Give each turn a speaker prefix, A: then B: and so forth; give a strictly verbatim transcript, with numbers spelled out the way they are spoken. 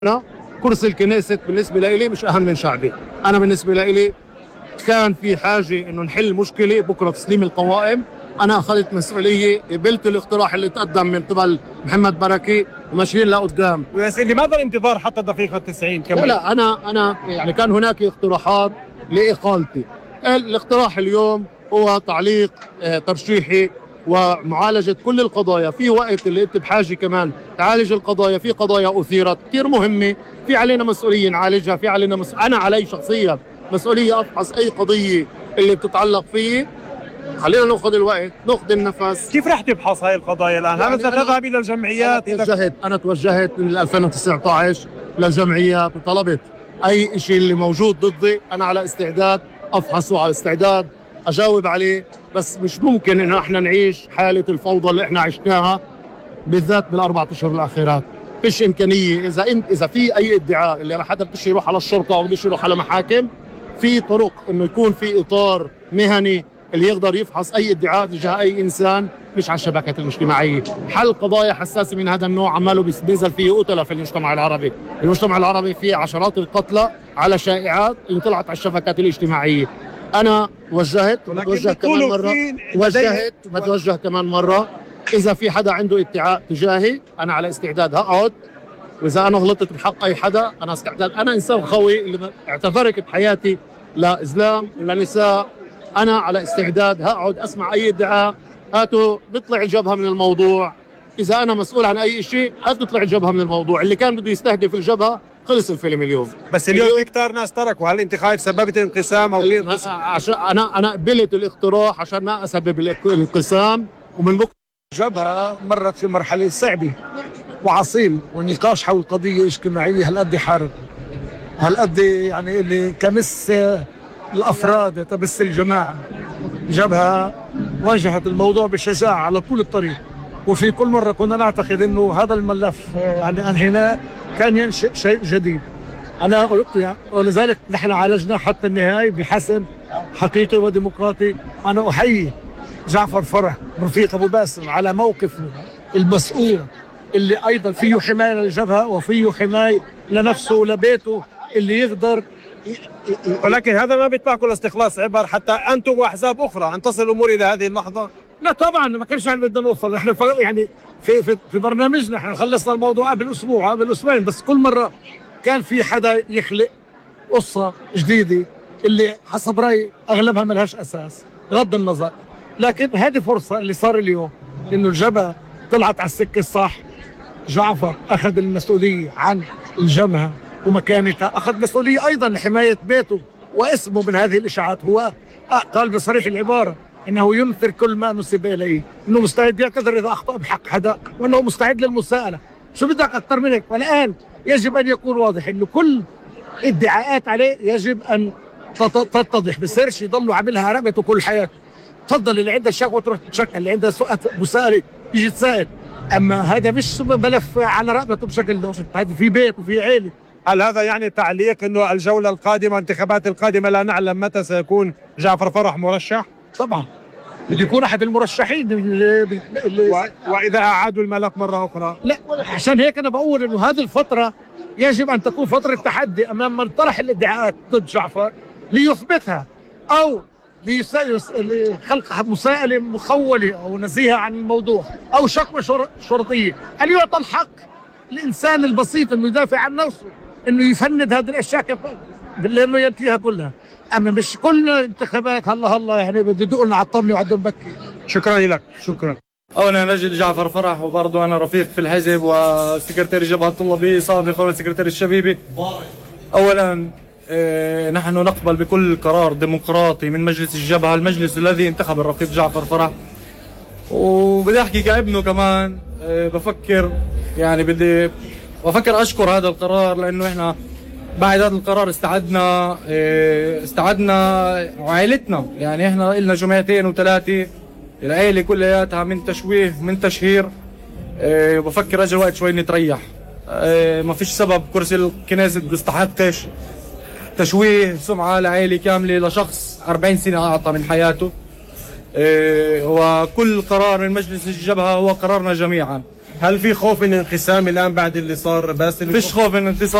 A: أنا كرسي الكنيست بالنسبة لي مش أهم من شعبي. أنا بالنسبة لي كان في حاجة إنه نحل مشكلة بكرة تسليم القوائم. أنا أخذت مسؤولية، قبلت الاقتراح اللي تقدم من قبل محمد بركي وماشيين لقدام.
B: يا سيدي لماذا الانتظار حتى الدقيقة تسعين كمان؟
A: لا أنا أنا يعني كان هناك اقتراحات لإقالتي. الاقتراح اليوم هو تعليق ترشيحي ومعالجة كل القضايا في وقت اللي انت بحاجة كمان تعالج القضايا. في قضايا أثيرت كثير مهمة، في علينا مسؤولية نعالجها، في علينا مس... أنا علي شخصيا مسؤولية أفحص أي قضية اللي بتتعلق فيه. خلينا ناخذ الوقت، ناخذ النفس.
B: كيف رح تبحث هاي القضايا الآن؟ هل
A: يعني
B: ستذهب إلى الجمعيات؟
A: أنا توجهت أنا توجهت من ألفين وتسعة عشر للجمعيات وطلبت أي شيء اللي موجود ضدي أنا على استعداد أفحصه، على استعداد أجاوب عليه. بس مش ممكن إن احنا نعيش حالة الفوضى اللي احنا عشناها بالذات بالأربع أشهر الأخيرات. فيش إمكانية إذا انت إذا في أي ادعاء اللي حدا بدش يروح على الشرطة أو بدش يروح على محاكم، في طرق إنه يكون في إطار مهني اللي يقدر يفحص أي ادعاء تجاه أي إنسان، مش على الشبكات الاجتماعية. حل قضايا حساسة من هذا النوع عماله بينزل فيه قتلة في المجتمع العربي. المجتمع العربي فيه عشرات القتلى على شائعات اللي طلعت على الشبكات الاجتماعية. أنا وجهت وبتوجه كمان مرة وجهت وبتوجه كمان مرة إذا في حدا عنده ادعاء تجاهي أنا على استعداد هقعد، وإذا أنا غلطت بحق أي حدا أنا استعداد. أنا إنسان خوي اللي اعتبرت بحياتي لا إسلام ولا نساء. أنا على استعداد هقعد أسمع أي ادعاء. هاتوا بيطلع الجبهة من الموضوع. إذا أنا مسؤول عن أي شيء هاتوا تطلع الجبهة من الموضوع. اللي كان بده يستهدف الجبهة خلص الفيلم اليوم.
B: بس اليوم في كثار ناس تركوا. هل انت خايف سببت انقسام او في
A: عشان انا انا قبلت الاقتراح عشان ما اسبب الانقسام. ومن بكره
C: جبهة مرت في مرحلة صعبة وعصيب والنقاش حول قضية اجتماعية هالقد حرب، هالقد يعني اللي كمس الافراد تمس الجماعة. جبهة واجهت الموضوع بشجاعة على طول الطريق، وفي كل مرة كنا نعتقد انه هذا الملف يعني انهيناه كان ينشئ شيء جديد. أنا قلت يعني ولذلك نحن عالجنا حتى النهاية بحسم حقيقي وديمقراطي. أنا أحيي جعفر فرح رفيق أبو باسم على موقفه المسؤول اللي أيضا فيه حماية للجبهة وفيه حماية لنفسه ولبيته اللي يقدر.
B: ولكن هذا ما بيدفعكم لاستخلاص عبر حتى أنتم وأحزاب أخرى أن تصل الأمور إلى هذه اللحظة؟
C: لا طبعا ما كانش عندنا بدنا نوصل. نحن يعني في في في برنامجنا احنا خلصنا الموضوع قبل أسبوع قبل أسبوعين، بس كل مرة كان في حدا يخلق قصة جديدة اللي حسب رأيي أغلبها ملهاش أساس بغض النظر. لكن هذه فرصة اللي صار اليوم إنه الجبهة طلعت على السكة الصح. جعفر أخذ المسؤولية عن الجبهة ومكانتها، أخذ مسؤولية أيضا لحماية بيته واسمه من هذه الإشاعات. هو قال بصريح العبارة إنه ينثر كل ما نسب إليه، إنه مستعد يعتذر إذا أخطأ بحق حدا، وإنه مستعد للمساءلة. شو بدك أكثر من هيك؟ والآن يجب أن يكون واضح إنه كل ادعاءات عليه يجب أن تتضح. بصيرش يضلوا عاملها رقبته كل حياته. تفضل اللي عنده شكوى تروح تشكل، اللي عنده سؤال مساءلة يجي تسائل. أما هذا مش ملف على رقبته بشكل ده. هذا في بيت وفي عائلة.
B: هل هذا يعني تعليق إنه الجولة القادمة الانتخابات القادمة لا نعلم متى سيكون جعفر فرح مرشح؟
C: طبعا بده يكون أحد المرشحين اللي اللي
B: و... وإذا أعادوا الملف مرة أخرى؟
C: لا عشان هيك أنا بقول إنه هذه الفترة يجب أن تكون فترة تحدي أمام من طرح الادعاءات ضد جعفر ليثبتها، أو لخلق مساءلة مخولة أو نزيهة عن الموضوع، أو شكوى شرطية. أن يعطى الحق الإنسان البسيط إنه يدافع عن نفسه، إنه يفند هذه الأشياء لأنه ينتهيها كلها. أما مش كل انتخابات هلا هلا يعني بده يدقوا على الطبلة وعدوا بكي.
B: شكرا لك. شكرا.
D: أولا نجد جعفر فرح، وبرضه أنا رفيق في الحزب وسكرتير الجبهة الطلابية سابقا وسكرتير الشبيبي. أولا اه نحن نقبل بكل قرار ديمقراطي من مجلس الجبهة، المجلس الذي انتخب الرفيق جعفر فرح. وبدي أحكي كابنه كمان، اه بفكر يعني بدي بفكر أشكر هذا القرار، لأنه إحنا بعد هذا القرار استعدنا اه استعدنا عائلتنا. يعني إحنا إلنا جمعتين وثلاثة، العائلة كلياتها من تشويه من تشهير. أه بفكر اجي وقت شوي نتريح. أه ما فيش سبب كرسي الكنيست بيستحقش تشويه سمعة لعائلة كاملة لشخص أربعين سنة أعطى من حياته. أه وكل قرار من مجلس الجبهة هو قرارنا جميعا.
B: هل في خوف من انقسام الان بعد اللي صار باسل؟
D: فيش خوف من انتصار